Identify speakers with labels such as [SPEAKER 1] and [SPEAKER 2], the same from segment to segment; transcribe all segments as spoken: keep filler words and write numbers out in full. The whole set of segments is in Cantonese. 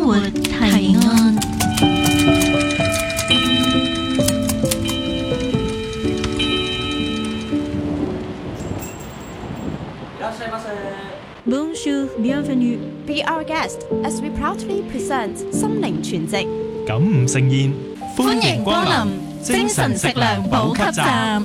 [SPEAKER 1] 活提案。Bonjour, bienvenue.
[SPEAKER 2] Be our guest as we proudly present 心靈全席。
[SPEAKER 3] 感悟盛宴，
[SPEAKER 1] 歡迎光臨精神食糧補給站。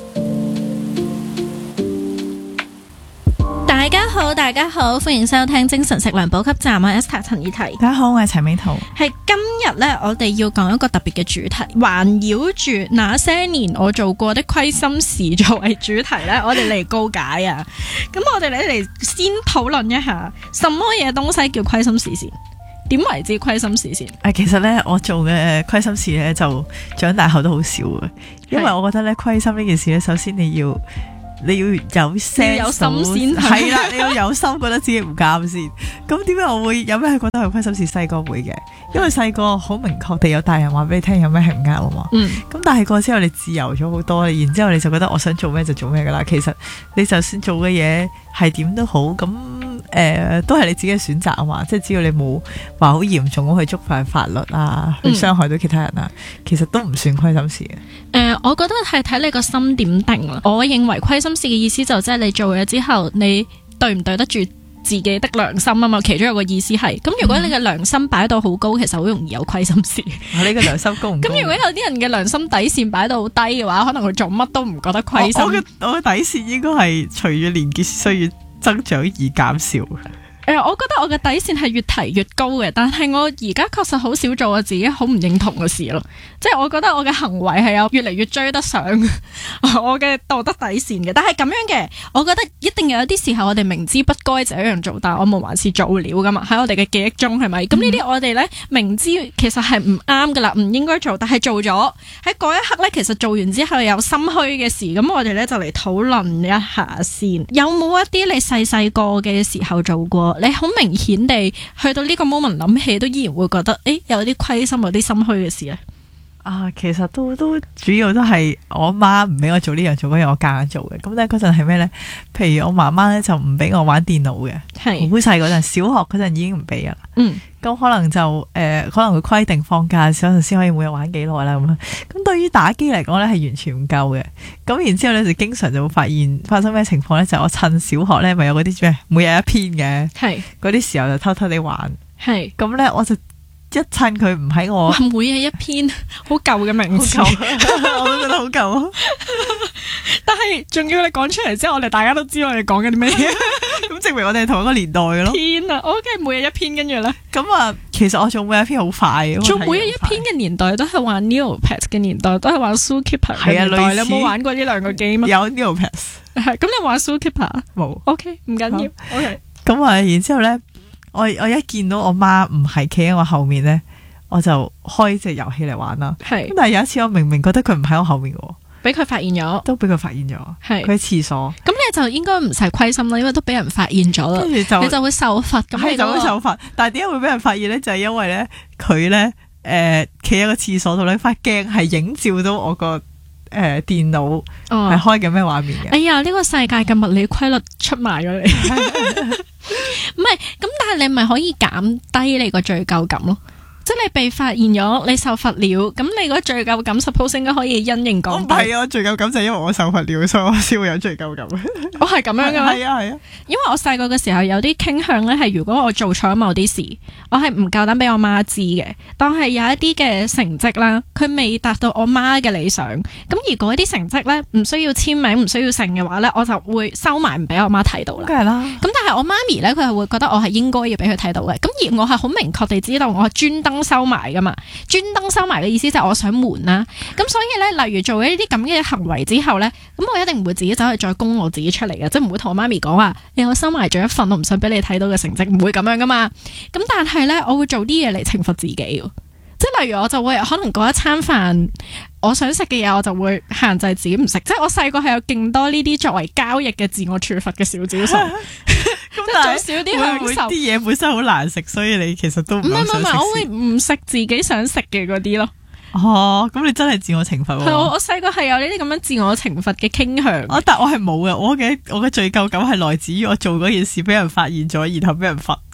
[SPEAKER 1] 大家好，大家好，歡迎收聽精神食糧補給站。我係 Esther 陳以提。
[SPEAKER 4] 大家好，我係陳美圖。
[SPEAKER 1] 係今日呢，我哋要講一個特別嘅主題，環繞住那些年我做過的虧心事作為主題呢，我哋嚟告解啊！咁我哋咧嚟先討論一下，什麼嘢東西叫虧心事先？點為之虧心事先？
[SPEAKER 4] 誒，其實咧，我做嘅虧心事咧，就長大後都好少嘅，因為我覺得咧，虧心呢件事咧，首先你要。你要有聲，
[SPEAKER 1] 有心先
[SPEAKER 4] 係啦，你要有心覺得自己唔啱先。咁點解我會有咩係覺得係虧心事？細個會嘅，因為細個好明確地有大人話俾你聽有咩係唔啱啊嘛。嗯。咁大個之後你自由咗好多，然之後你就覺得我想做咩就做咩噶啦。其實你就算做嘅嘢係點都好，咁誒、呃、都係你自己嘅選擇啊嘛。即係只要你冇話好嚴重咁去觸犯法律啊，去傷害到其他人啊，嗯、其實都唔算虧心事嘅。誒、
[SPEAKER 1] 呃，我覺得係睇你個心點定啦。我認為虧心事嘅意思就即係你做嘢之後，你對唔對得住自己的良心啊嘛。其中有個意思係，咁如果你嘅良心擺到好高，其實好容易有虧心事。
[SPEAKER 4] 你嘅良心高唔高？
[SPEAKER 1] 咁如果有啲人嘅良心底線擺到好低嘅話，可能佢做乜都唔覺得虧心。
[SPEAKER 4] 我嘅我嘅底線應該係隨住年紀需要增長而減少。
[SPEAKER 1] 誒、呃，我覺得我嘅底線係越提越高嘅，但係我而家確實好少做我自己好唔認同嘅事咯。即係我覺得我嘅行為係有越嚟越追得上我嘅道德底線嘅。但係咁樣嘅，我覺得一定有一啲時候我哋明知不該這樣做，但係我們還是做了噶嘛。喺我哋嘅記憶中係咪？咁呢啲我哋咧明知其實係唔啱噶啦，唔應該做，但係做咗喺嗰一刻咧，其實做完之後有心虛嘅事，咁我哋咧就嚟討論一下先。有冇一啲你細細個嘅時候做過？你好明顯地去到呢個 moment 諗起都依然會覺得誒有啲虧心有啲心虛嘅事咧
[SPEAKER 4] 啊，其實都都主要都係我媽唔俾我做呢樣做嗰樣，我夾硬做嘅。咁咧嗰陣係咩咧？譬如我媽媽咧就唔俾我玩電腦嘅，係好細嗰陣，小學嗰陣已經唔俾啦。嗯，咁可能就誒、呃，可能佢規定放假嗰陣先可以每日玩幾耐啦咁樣。咁對於打機嚟講咧係完全唔夠嘅。咁然之後咧就經常就會發現發生咩情況咧？就係、我趁小學咧咪有嗰啲咩每日一篇嘅，係嗰啲時候就偷偷地玩。係咁咧我就。一趁佢唔喺我，
[SPEAKER 1] 每日一篇好舊嘅名字，
[SPEAKER 4] 我都覺得好舊。
[SPEAKER 1] 但係仲要你講出嚟之後，我哋大家都知我哋講緊啲咩，
[SPEAKER 4] 咁證明我哋係同一個年代嘅咯。
[SPEAKER 1] 天啊！我 OK 每日一篇，跟住咧，
[SPEAKER 4] 咁啊，其實我做每日一篇好快嘅。
[SPEAKER 1] 做每日一篇嘅年代都係玩 Neopets 嘅年代，都係玩 Zookeeper 嘅年代。你有冇玩過呢兩個 game 啊？
[SPEAKER 4] 有 Neopets。係
[SPEAKER 1] 咁你玩 Zookeeper 冇 ？OK 唔緊要。OK。
[SPEAKER 4] 咁啊，然之後咧。我我一見到我媽唔係企喺我後面咧，我就開隻遊戲嚟玩啦。係，但係有一次我明明覺得佢唔喺我後面嘅，俾
[SPEAKER 1] 佢發現咗，
[SPEAKER 4] 都俾佢發現咗。係，佢喺廁所。咁
[SPEAKER 1] 你就應該唔使虧心啦，因為都俾人發現咗啦。跟住就你就會受罰。咁
[SPEAKER 4] 你就會受罰。但係點解會俾人發現咧？就係、是、因為咧，佢咧誒企喺個廁所度咧，塊鏡係影照到我個。誒、呃，電腦係開緊咩畫面嘅？
[SPEAKER 1] 哎呀，呢、這個世界嘅物理規律出賣咗你，唔係咁，但係你咪可以減低你個罪疚感咯。即係你被發現咗，你受罰了，咁你個罪疚感 suppose 應該可以因應降低。
[SPEAKER 4] 唔係啊，罪疚感就係因為我受罰了，所以我先會有罪疚感。
[SPEAKER 1] 我係咁樣嘅咩？
[SPEAKER 4] 係啊係啊，
[SPEAKER 1] 因為我細個嘅時候有啲傾向咧，係如果我做錯某啲事，我係唔夠膽俾我媽知嘅。但係有一啲嘅成績啦，佢未達到我媽嘅理想，咁而嗰啲成績咧唔需要簽名，唔需要成嘅話咧，我就會收埋唔俾我媽睇到啦。
[SPEAKER 4] 梗係啦。咁
[SPEAKER 1] 但係我媽咪咧，佢係會覺得我係應該要俾佢睇到嘅。咁而我係好明確地知道我係專登收埋噶嘛，專登收埋嘅意思就係我想瞞啦。咁所以咧，例如做咗呢啲咁嘅行為之後咧，咁我一定唔會自己走去再供我自己出嚟嘅，即係唔會同我媽咪講話，你我收埋咗一份我唔想俾你睇到嘅成績，唔會咁樣噶嘛。咁但係咧，我會做啲嘢嚟懲罰自己，即係例如我就會可能嗰一餐飯我想食嘅嘢，我就會限制自己唔食。即係我細個係有勁多呢啲作為交易嘅自我處罰嘅小招數。咁但係少啲享受，
[SPEAKER 4] 啲嘢本身好難食，所以你其實都唔係唔係唔係，
[SPEAKER 1] 我會唔食自己想食嘅嗰啲咯。
[SPEAKER 4] 哦，咁你真係自我懲罰喎。
[SPEAKER 1] 係我我細個係有呢啲咁樣自我懲罰嘅傾向。
[SPEAKER 4] 哦，但我係冇嘅，我嘅我嘅罪疚感係來自於我做嗰件事俾人發現咗，然後俾人罰。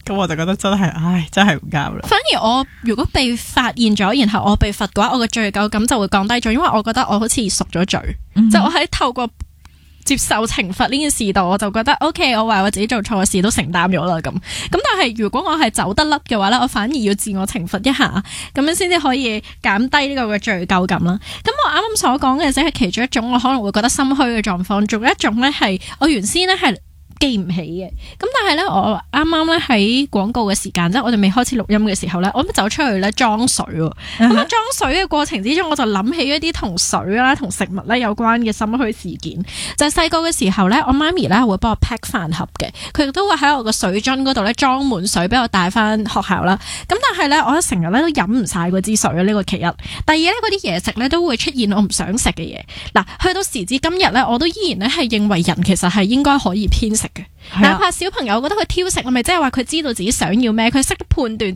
[SPEAKER 4] 咁我就覺得真係，唉，真係唔啱啦。
[SPEAKER 1] 反而我如果被發現咗，然後我被罰嘅話，我嘅罪疚感就會降低咗，因為我覺得我好似贖咗罪，嗯、就我喺透過接受懲罰呢件事度，我就覺得 OK， 我為我自己做錯嘅事都承擔咗啦咁。咁但係如果我係走得甩嘅話咧，我反而要自我懲罰一下，咁樣先至可以減低呢個嘅罪疚感啦。咁我啱啱所講嘅只係其中一種，我可能會覺得心虛嘅狀況，仲有一種咧係我原先咧係記唔起嘅，咁但係咧，我啱啱咧喺廣告嘅時間，即係我哋未開始錄音嘅時候咧，我咁走出去咧裝水，咁啊、uh huh. 裝水嘅過程之中，我就諗起一啲同水啦、同食物咧有關嘅心虛事件。就係細個嘅時候咧，我媽咪咧會幫我 pack 飯盒嘅，佢亦都會喺我個水樽嗰度咧裝滿水俾我帶翻學校啦。咁但係咧，我成日咧都飲唔晒嗰支水啊！呢、這個其一，第二咧嗰啲嘢食咧都會出現我唔想食嘅嘢。嗱，去到時至今日咧，我都依然咧係認為人其實係應該可以偏食嘅，哪怕小朋友覺得佢挑食，咪即係話佢知道自己想要咩，佢識得判斷